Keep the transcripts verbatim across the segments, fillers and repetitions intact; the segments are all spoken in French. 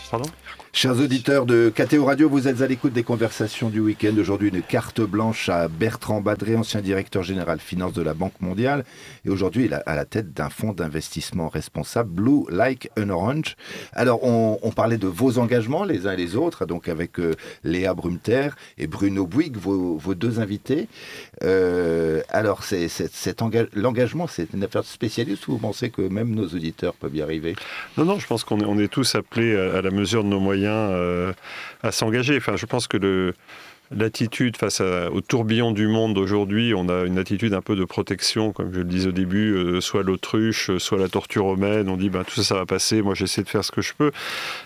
Pardon ? Chers auditeurs de K T O Radio, vous êtes à l'écoute des conversations du week-end. Aujourd'hui, une carte blanche à Bertrand Badré, ancien directeur général finance de la Banque mondiale. Et aujourd'hui, il est à la tête d'un fonds d'investissement responsable, Blue Like an Orange. Alors, on, on parlait de vos engagements, les uns et les autres, donc avec euh, Léa Brumter et Bruno Bouygues, vos, vos deux invités. Euh, alors, c'est, c'est, cet engage, l'engagement, c'est une affaire spécialiste ou vous pensez que même nos auditeurs peuvent y arriver ? Non, non, je pense qu'on est, on est tous appelés à, à la mesure de nos moyens euh, à s'engager. Enfin, je pense que le, l'attitude face à, au tourbillon du monde d'aujourd'hui, on a une attitude un peu de protection, comme je le disais au début, euh, soit l'autruche, soit la tortue romaine. On dit ben, tout ça, ça va passer, moi j'essaie de faire ce que je peux.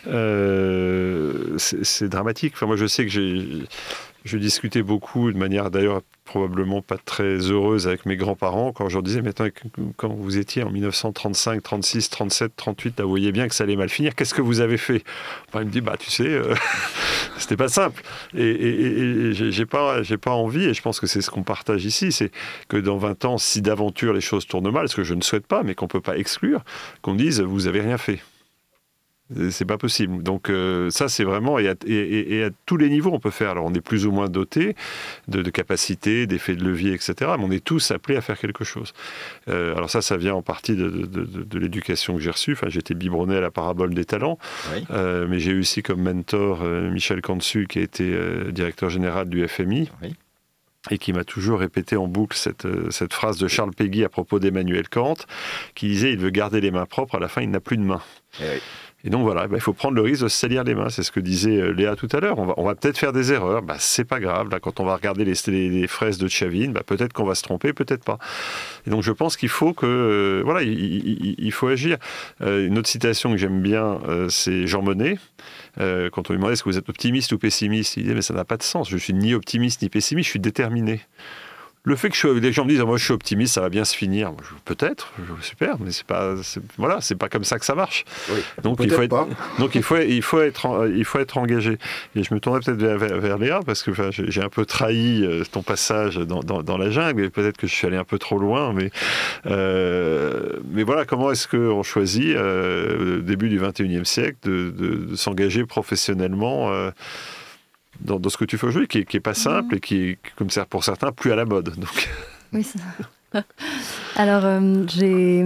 Euh, c'est, c'est dramatique. Enfin, moi je sais que j'ai... Je discutais beaucoup, de manière d'ailleurs probablement pas très heureuse avec mes grands-parents, quand je leur disais, mais attends, quand vous étiez en dix-neuf cent trente-cinq, trente-six, trente-sept, trente-huit, là, vous voyez bien que ça allait mal finir, qu'est-ce que vous avez fait ? Enfin, il me dit, bah tu sais, euh, c'était pas simple. Et, et, et j'ai, j'ai, pas, j'ai pas envie, et je pense que c'est ce qu'on partage ici, c'est que dans vingt ans, si d'aventure les choses tournent mal, ce que je ne souhaite pas, mais qu'on peut pas exclure, qu'on dise, vous avez rien fait. C'est pas possible. Donc euh, ça, c'est vraiment... Et à, et, et à tous les niveaux, on peut faire. Alors, on est plus ou moins doté de, de capacités, d'effets de levier, et cetera. Mais on est tous appelés à faire quelque chose. Euh, alors ça, ça vient en partie de, de, de, de l'éducation que j'ai reçue. Enfin, j'ai été biberonné à la parabole des talents. Oui. Euh, mais j'ai eu aussi comme mentor euh, Michel Cantu, qui a été euh, directeur général du F M I. Oui. Et qui m'a toujours répété en boucle cette, cette phrase de Charles Péguy à propos d'Emmanuel Kant, qui disait « Il veut garder les mains propres, à la fin, il n'a plus de mains. » Oui. Et donc voilà, bah, il faut prendre le risque de se salir les mains. C'est ce que disait Léa tout à l'heure. On va, on va peut-être faire des erreurs. Bah, c'est pas grave. Là, quand on va regarder les, les, les fraises de Chavine, bah, peut-être qu'on va se tromper, peut-être pas. Et donc je pense qu'il faut que, euh, voilà, il, il, il faut agir. Euh, une autre citation que j'aime bien, euh, c'est Jean Monnet. Euh, quand on lui demandait est-ce que vous êtes optimiste ou pessimiste, il disait mais ça n'a pas de sens. Je suis ni optimiste ni pessimiste. Je suis déterminé. Le fait que je, les gens me disent, moi je suis optimiste, ça va bien se finir. Peut-être, super, mais c'est pas, c'est, voilà, c'est pas comme ça que ça marche. Oui, donc il faut être, pas. donc il faut, il faut être, il faut être engagé. Et je me tournerai peut-être vers, vers, vers Léa parce que enfin, j'ai, j'ai un peu trahi ton passage dans, dans, dans la jungle. Et peut-être que je suis allé un peu trop loin, mais, euh, mais voilà, comment est-ce qu'on choisit euh, au début du vingt et unième siècle de, de, de s'engager professionnellement. Euh, Dans, dans ce que tu fais aujourd'hui, qui n'est pas simple mmh. et qui est, comme pour certains, plus à la mode. Donc. Oui, c'est ça. Alors, euh, j'ai,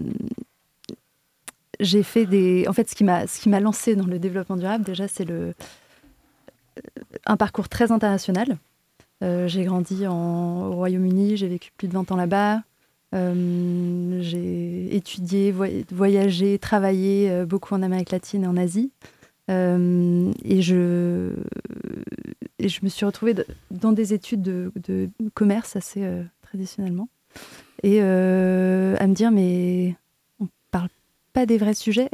j'ai fait des... En fait, ce qui, m'a, ce qui m'a lancé dans le développement durable, déjà, c'est le, un parcours très international. Euh, j'ai grandi en, au Royaume-Uni, j'ai vécu plus de vingt ans là-bas. Euh, j'ai étudié, voyagé, travaillé euh, beaucoup en Amérique latine et en Asie. Euh, et, je, et je me suis retrouvée de, dans des études de, de commerce assez euh, traditionnellement et euh, à me dire mais on ne parle pas des vrais sujets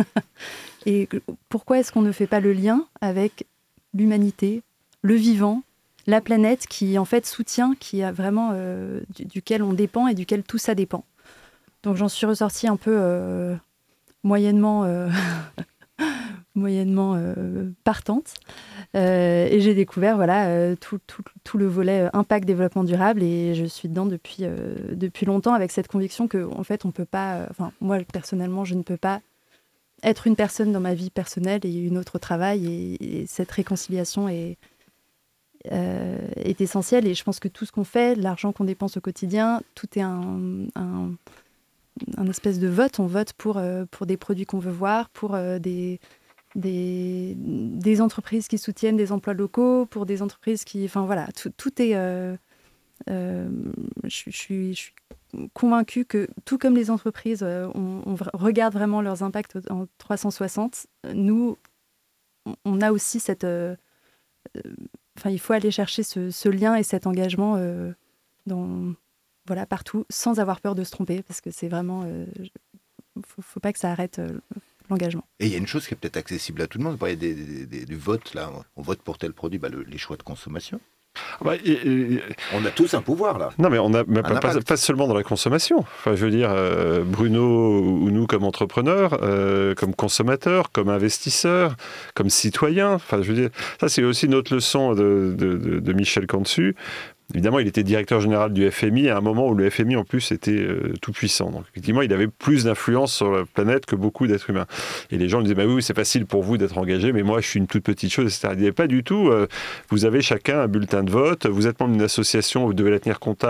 et pourquoi est-ce qu'on ne fait pas le lien avec l'humanité, le vivant, la planète qui en fait soutient, qui a vraiment euh, du, duquel on dépend et duquel tout ça dépend. Donc j'en suis ressortie un peu euh, moyennement euh, moyennement euh, partante euh, et j'ai découvert voilà euh, tout, tout, tout le volet euh, impact développement durable et je suis dedans depuis, euh, depuis longtemps avec cette conviction que en fait on peut pas, enfin euh, moi personnellement je ne peux pas être une personne dans ma vie personnelle et une autre au travail et, et cette réconciliation est, euh, est essentielle et je pense que tout ce qu'on fait, l'argent qu'on dépense au quotidien, tout est un, un, un espèce de vote, on vote pour, euh, pour des produits qu'on veut voir, pour euh, des Des, des entreprises qui soutiennent des emplois locaux, pour des entreprises qui... Enfin voilà, tout, tout est... Euh, euh, je, je, suis, je suis convaincue que, tout comme les entreprises, euh, on, on regarde vraiment leurs impacts en trois cent soixante, nous, on a aussi cette... Euh, enfin, il faut aller chercher ce, ce lien et cet engagement euh, dans, voilà, partout, sans avoir peur de se tromper, parce que c'est vraiment... Il euh, ne faut, faut pas que ça arrête... Euh, l'engagement. Et il y a une chose qui est peut-être accessible à tout le monde. Vous parlez des, des, des, du vote, là. On vote pour tel produit, bah, le, les choix de consommation. Bah, et, et, on a tous un pouvoir, là. Non, mais on a mais pas, pas, pas seulement dans la consommation. Enfin, je veux dire, euh, Bruno ou nous comme entrepreneurs, euh, comme consommateurs, comme investisseurs, comme citoyens. Enfin, je veux dire, ça, c'est aussi une autre leçon de, de, de, de Michel Cantu. évidemment, il était directeur général du F M I à un moment où le F M I, en plus, était euh, tout puissant. Donc, effectivement, il avait plus d'influence sur la planète que beaucoup d'êtres humains. Et les gens lui disaient, bah oui, c'est facile pour vous d'être engagé, mais moi, je suis une toute petite chose, et cetera. Il disait, pas du tout. Euh, vous avez chacun un bulletin de vote, vous êtes membre d'une association, vous devez la tenir comptable